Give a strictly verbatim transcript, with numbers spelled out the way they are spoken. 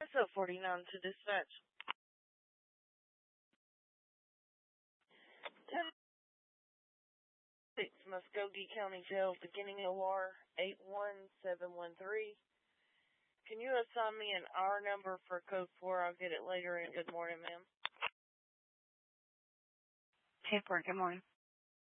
So forty-nine to dispatch. ten six Muskogee County Jail, beginning O R eight one seven one three. Can you assign me an hour number for code four? I'll get it later, and good morning, ma'am. ten four, good morning.